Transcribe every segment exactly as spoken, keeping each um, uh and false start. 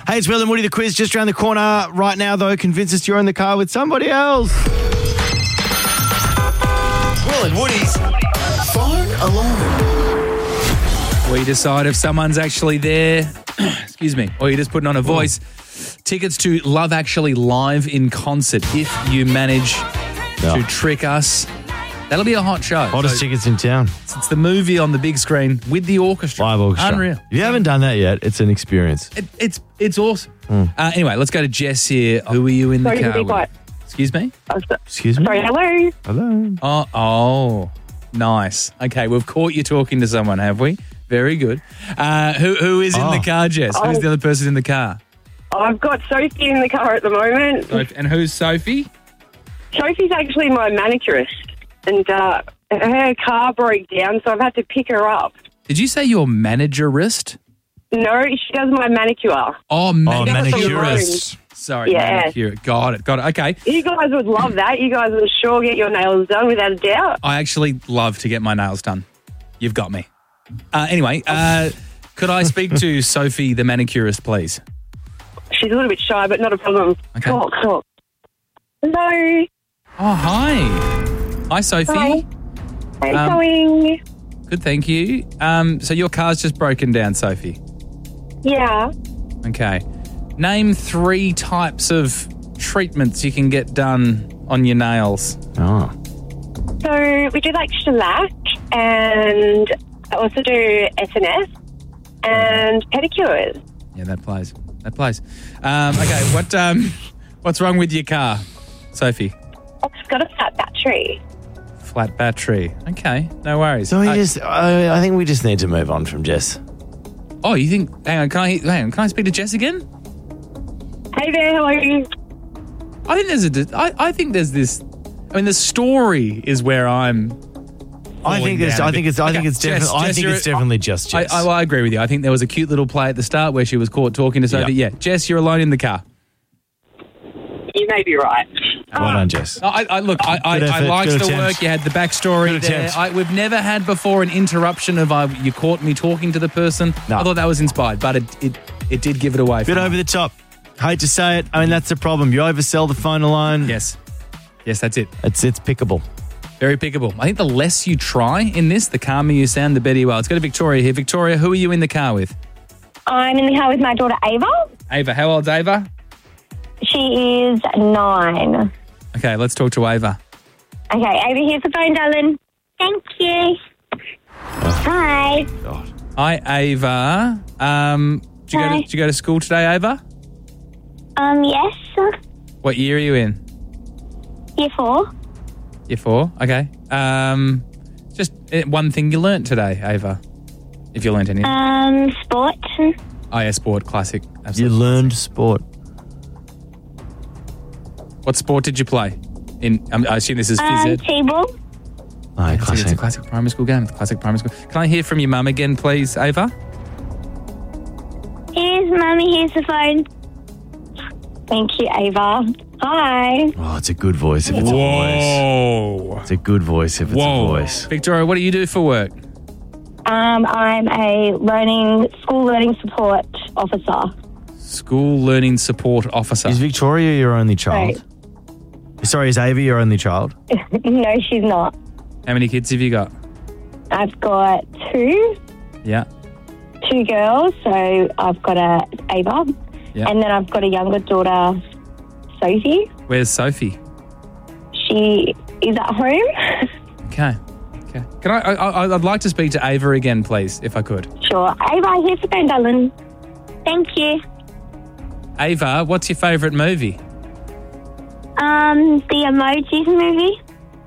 Hey, it's Will and Woody, the quiz just around the corner right now, though. Convince us you're in the car with somebody else. Will and Woody's Phone Alarm. We decide if someone's actually there, excuse me, or you're just putting on a voice. Tickets to Love Actually live in concert if you manage No. to trick us. That'll be a hot show. Hottest So tickets in town. it's the movie on the big screen with the orchestra. Live orchestra. Unreal. If you haven't done that yet, it's an experience. It, it's it's awesome. Uh, anyway, let's go to Jess here. Who are you in Sorry, the car be with? quiet. Excuse me? Excuse me? Sorry, hello. Hello. Oh, oh, nice. Okay, we've caught you talking to someone, have we? Very good. Uh, who Who is in Oh. the car, Jess? Who's Oh. the other person in the car? I've got Sophie in the car at the moment. Sophie- And who's Sophie? Sophie's actually my manicurist, and uh, her car broke down, so I've had to pick her up. Did you say your managerist? No, she does my manicure. Oh, Oh, manicurist. manicurist. Sorry, Yeah. manicurist. Got it, got it. Okay. You guys would love that. You guys would sure get your nails done without a doubt. I actually love to get my nails done. You've got me. Uh, anyway, uh, could I speak to Sophie, the manicurist, please? She's a little bit shy, but not a problem. Okay. Talk, talk. Hello. Oh, hi. Hi, Sophie. Hi. How you Um, going? Good, thank you. Um, so your car's just broken down, Sophie. Yeah. Okay. Name three types of treatments you can get done on your nails. Oh. So we do like shellac, and I also do S N S and pedicures. Yeah, that plays. That plays. Um, okay, what um, what's wrong with your car, Sophie? It's got a flat battery. Flat battery. Okay, no worries. So we Uh, just, uh, I think we just need to move on from Jess. oh, you think? Hang on, can I? Hang on, can I speak to Jess again? Hey there, how are you? I think there's a. I, I think there's this. I mean, the story is where I'm. I falling think there's, down a I think bit. it's, I think Okay, it's Jess, definitely, I Jess, think you're- it's definitely just I, Jess. I, I agree with you. I think there was a cute little play at the start where she was caught talking to Sophie. Yeah. Yeah, Jess, you're alone in the car. You may be right. well done, Jess. No, I, I look. I, I, Good I effort, liked good the attempt. work. You had the backstory Good there. attempt. I, we've never had before an interruption of uh, you caught me talking to the person. No. I thought that was inspired, but it it, it did give it away. Bit for me. over the top. Hate to say it. I mean, that's the problem. You oversell the phone alone. Yes, yes, that's it. It's, it's pickable. Very pickable. I think the less you try in this, the calmer you sound, the better you are. Let's go to Victoria here. Victoria, who are you in the car with? I'm in the car with my daughter Ava. Ava. How old's Ava? She is nine. Okay, let's talk to Ava. Okay, Ava, here's the phone, darling. Thank you. Hi. God. Hi, Ava. Um, did you, go to, Hi. did you go to school today, Ava? Um, yes. What year are you in? Year four. Year four. Okay. Um, just uh, one thing you learnt today, Ava, if you learnt anything. Um, sport. Oh, yeah, sport, classic. You Absolutely. learned sport. What sport did you play? In um, I assume this is phys Um, ed. T-ball. Oh, It's a- classic. It's a classic primary school game. Classic primary school. Can I hear from your mum again, please, Ava? Here's Mummy, here's the phone. Thank you, Ava. Hi. Oh, it's a good voice if it's a voice. Whoa. It's a good voice if it's Whoa. a voice. Victoria, what do you do for work? Um, I'm a learning, school learning support officer. School learning support officer. Is Victoria your only child? Sorry, is Ava your only child? No, she's not. How many kids have you got? I've got two, Yeah. two girls. So I've got a Ava, Yeah. and then I've got a younger daughter, Sophie. Where's Sophie? She is at home. Okay. Okay. Can I, I? I- I'd like to speak to Ava again, please, if I could. Sure. Ava, here's the phone, darling. Thank you. Ava, what's your favourite movie? Um, the Emojis movie.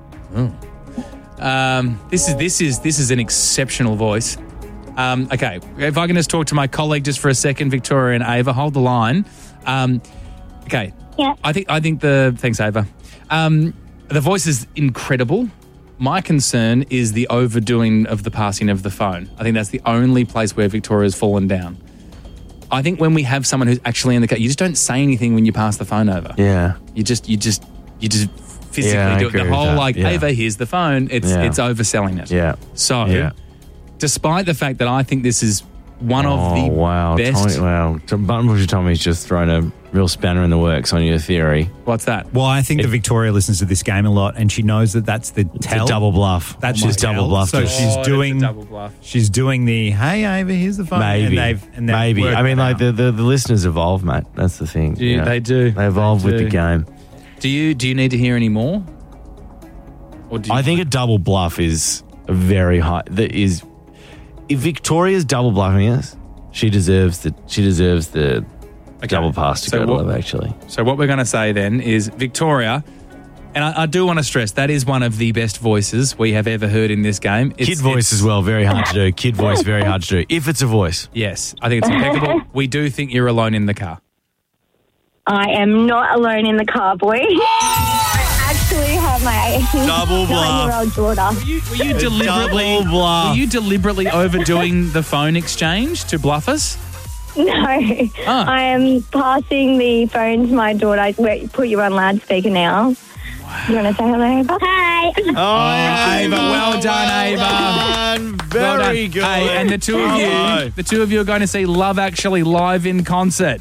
Um, this is this is this is an exceptional voice. Um, okay, if I can just talk to my colleague just for a second, Victoria and Ava, hold the line. Um, okay, Yeah. I think I think the thanks, Ava. Um, the voice is incredible. My concern is the overdoing of the passing of the phone. I think that's the only place where Victoria's fallen down. I think when we have someone who's actually in the car, you just don't say anything when you pass the phone over. Yeah. You just, you just, you just physically Yeah, I do it. agree The with whole that. like, Yeah. Ava, here's the phone. It's Yeah. it's overselling it. Yeah. So, Yeah. despite the fact that I think this is One of Oh, the wow. best. Tommy, wow. Button Pusher Tommy's just thrown a real spanner in the works on your theory. What's that? Well, I think that Victoria listens to this game a lot, and she knows that that's the It's tell. a double bluff. That's She's just double bluffed So it. she's Oh, that's a doing double bluff. She's doing the hey Ava, here's the phone. Maybe. And they've, and they've Maybe. worked I mean, it like, out. the, the, the listeners evolve, mate. That's the thing. Do you- they do. They evolve They with do. the game. Do you do you need to hear any more? Or do you I think a double bluff is a very high. That is, if Victoria's double bluffing us, she deserves the she deserves the Okay. double pass to So go to what- love. Actually, So what we're going to say then is Victoria, and I, I do want to stress that is one of the best voices we have ever heard in this game. It's, kid voice it's- as well, very hard to do. Kid voice, very hard to do. If it's a voice, Yes, I think it's impeccable. We do think you're alone in the car. I am not alone in the car, boy. I actually have my Double bluff. nine-year-old daughter. Were you, were you deliberately double bluff. were you deliberately overdoing the phone exchange to bluff us? No, Ah. I am passing the phone to my daughter. Wait, put you on loudspeaker now. You want to say hello, Ava? Hi. Oh, Ava, well done, Ava. done. Well done. Very good. Hey, and the two of you, Bravo. the two of you are going to see Love Actually live in concert.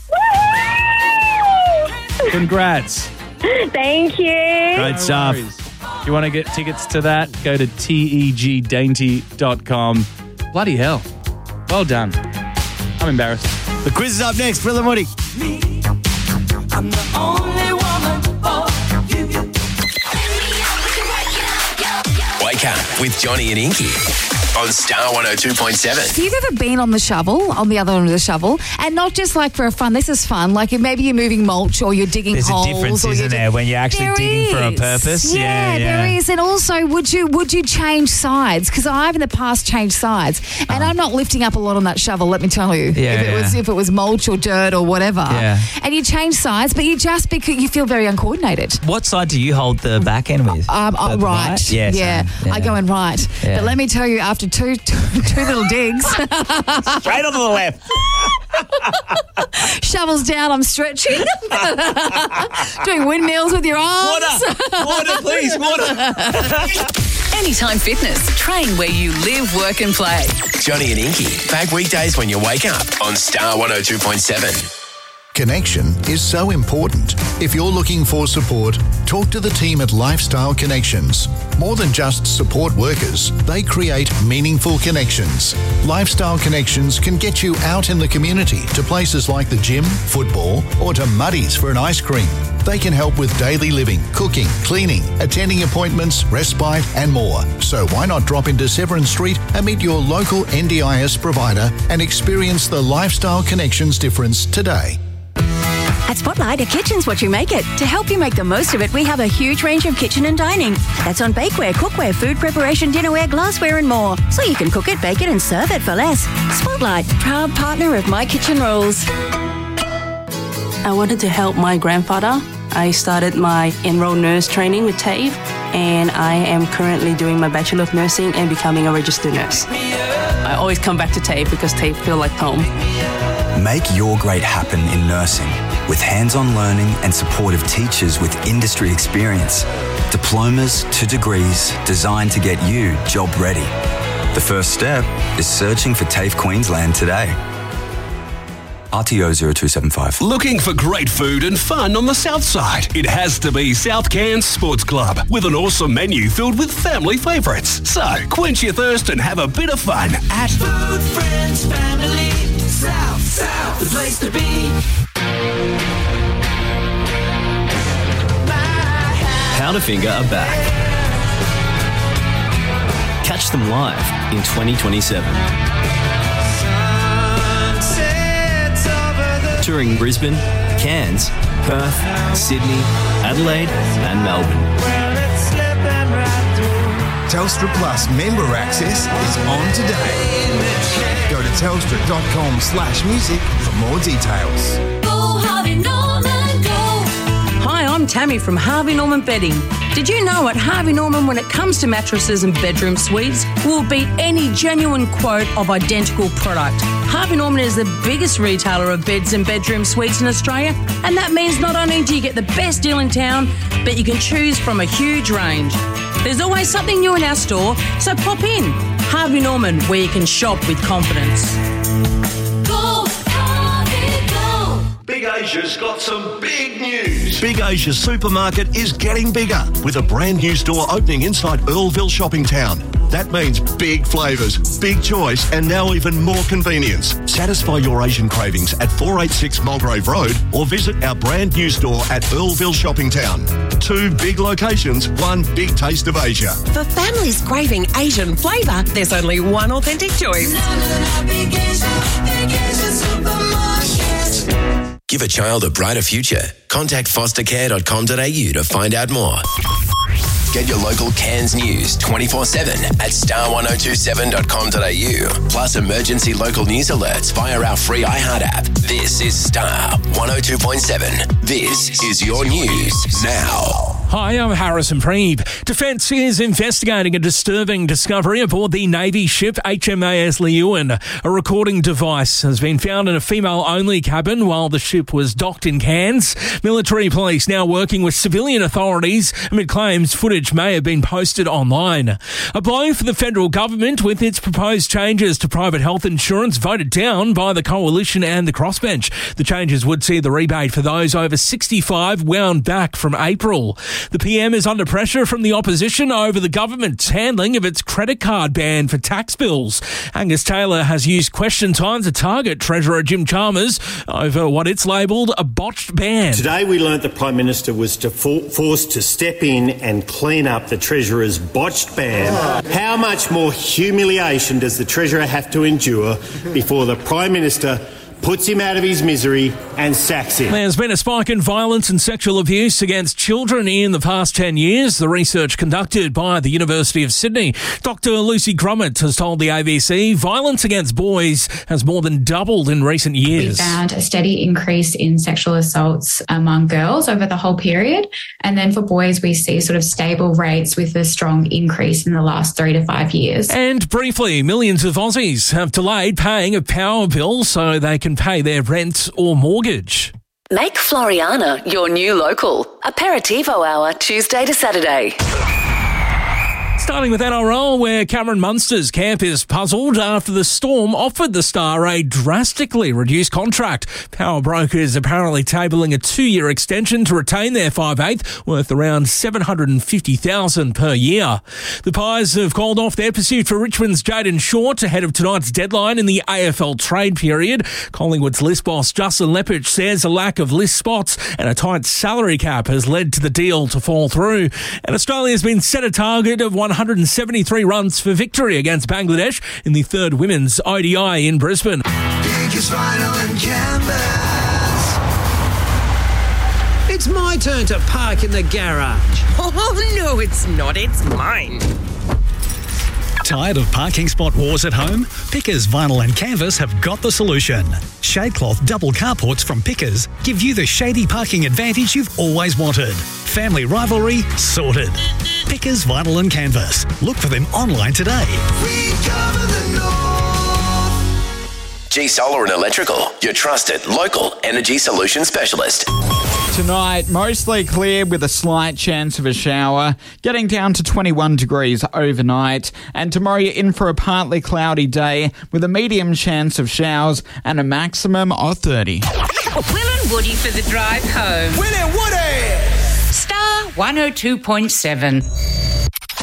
Congrats. Thank you. Great No stuff. worries. If you want to get tickets to that, go to teg dainty dot com. Bloody hell. Well done. I'm embarrassed. The quiz is up next. Will and Woody. I'm the only woman for you. Wake up with Johnny and Inky on Star one oh two point seven. If you've ever been on the shovel, on the other end of the shovel, and not just like for a fun, this is fun, like maybe you're moving mulch or you're digging There's a holes. difference, or isn't you're there, when you're actually There digging for a is. purpose? Yeah, Yeah, yeah. there is. And also, would you would you change sides? Because I've in the past changed sides, and I'm not lifting up a lot on that shovel. Let me tell you, Yeah, if it was yeah. if it was mulch or dirt or whatever, Yeah. and you change sides, but you just because you feel very uncoordinated. What side do you hold the back end with? Um, uh, The right. Yeah, yeah. same. I go in right. Yeah. But let me tell you, after two two, two little digs, Straight on to the left. shovels down, I'm stretching, doing windmills with your arms. Water, water, please, water. Anytime Fitness. Train where you live, work and play. Johnny and Inky, back weekdays when you wake up on Star one oh two point seven. Connection is so important. If you're looking for support, talk to the team at Lifestyle Connections. More than just support workers, they create meaningful connections. Lifestyle Connections can get you out in the community to places like the gym, football, or to Muddy's for an ice cream. They can help with daily living, cooking, cleaning, attending appointments, respite, and more. So why not drop into Severn Street and meet your local N D I S provider and experience the Lifestyle Connections difference today. At Spotlight, a kitchen's what you make it. To help you make the most of it, we have a huge range of kitchen and dining. That's on bakeware, cookware, food preparation, dinnerware, glassware and more. So you can cook it, bake it and serve it for less. Spotlight, proud partner of My Kitchen Rules. I wanted to help my grandfather. I started my enrolled nurse training with TAFE, and I am currently doing my Bachelor of Nursing and becoming a registered nurse. I always come back to TAFE because TAFE feels like home. Make your great happen in nursing with hands-on learning and supportive teachers with industry experience. Diplomas to degrees designed to get you job ready. The first step is searching for TAFE Queensland today. R T O zero two seven five. Looking for great food and fun on the south side? It has to be South Cairns Sports Club with an awesome menu filled with family favourites. So quench your thirst and have a bit of fun at Food, friends, family, South, South, the place to be. Powderfinger are back. Catch them live in twenty twenty-seven. Touring Brisbane, Cairns, Perth, Sydney, Adelaide and Melbourne. Telstra Plus member access is on today. Go to telstra.com slash music for more details. Go Harvey Norman, go. Hi, I'm Tammy from Harvey Norman Bedding. Did you know at Harvey Norman, when it comes to mattresses and bedroom suites, we'll beat any genuine quote of identical product. Harvey Norman is the biggest retailer of beds and bedroom suites in Australia, and that means not only do you get the best deal in town, but you can choose from a huge range. There's always something new in our store, so pop in. Harvey Norman, where you can shop with confidence. Asia's got some big news. Big Asia Supermarket is getting bigger with a brand new store opening inside Earlville Shopping Town. That means big flavours, big choice, and now even more convenience. Satisfy your Asian cravings at four eighty-six Mulgrave Road or visit our brand new store at Earlville Shopping Town. Two big locations, one big taste of Asia. For families craving Asian flavour, there's only one authentic choice. Give a child a brighter future. Contact foster care dot com dot a u to find out more. Get your local Cairns news twenty-four seven at star one oh two seven dot com dot a u. Plus emergency local news alerts via our free iHeart app. This is Star one oh two point seven. This is your news now. Hi, I'm Harrison Preeb. Defence is investigating a disturbing discovery aboard the Navy ship H M A S Leeuwin. A recording device has been found in a female-only cabin while the ship was docked in Cairns. Military police now working with civilian authorities amid claims footage may have been posted online. A blow for the federal government with its proposed changes to private health insurance voted down by the Coalition and the Crossbench. The changes would see the rebate for those over sixty-five wound back from April. The P M is under pressure from the opposition over the government's handling of its credit card ban for tax bills. Angus Taylor has used question time to target Treasurer Jim Chalmers over what it's labelled a botched ban. Today we learnt the Prime Minister was to for- forced to step in and clean up the Treasurer's botched ban. How much more humiliation does the Treasurer have to endure before the Prime Minister puts him out of his misery and sacks him? There's been a spike in violence and sexual abuse against children in the past ten years. The research conducted by the University of Sydney. Doctor Lucy Grummet has told the A B C violence against boys has more than doubled in recent years. We found a steady increase in sexual assaults among girls over the whole period. And then for boys, we see sort of stable rates with a strong increase in the last three to five years. And briefly, millions of Aussies have delayed paying a power bill so they can pay their rent or mortgage. Make Floriana your new local. Aperitivo hour, Tuesday to Saturday. Starting with N R L, where Cameron Munster's camp is puzzled after the Storm offered the star a drastically reduced contract. Power brokers apparently tabling a two-year extension to retain their five eighth, worth around seven hundred fifty thousand dollars per year. The Pies have called off their pursuit for Richmond's Jayden Short ahead of tonight's deadline in the A F L trade period. Collingwood's list boss Justin Lepich says a lack of list spots and a tight salary cap has led to the deal to fall through. And Australia's been set a target of one hundred seventy-three runs for victory against Bangladesh in the third women's O D I in Brisbane. Biggest vinyl and canvas. It's my turn to park in the garage. Oh, no, it's not. It's mine. Tired of parking spot wars at home? Pickers Vinyl and Canvas have got the solution. Shadecloth double carports from Pickers give you the shady parking advantage you've always wanted. Family rivalry sorted. Pickers Vinyl and Canvas. Look for them online today. We cover the north. G Solar and Electrical, your trusted local energy solution specialist. Tonight, mostly clear with a slight chance of a shower, getting down to twenty-one degrees overnight. And tomorrow you're in for a partly cloudy day with a medium chance of showers and a maximum of thirty. Will and Woody for the drive home. Will and Woody! Star one oh two point seven.